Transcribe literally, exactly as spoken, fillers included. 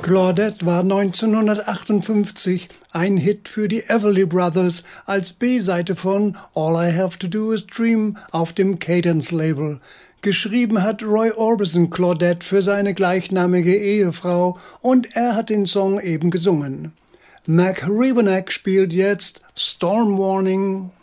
Claudette war neunzehnhundertachtundfünfzig ein Hit für die Everly Brothers als B-Seite von All I Have to Do is Dream auf dem Cadence-Label. Geschrieben hat Roy Orbison Claudette für seine gleichnamige Ehefrau und er hat den Song eben gesungen. Mac Rebennack spielt jetzt Storm Warning.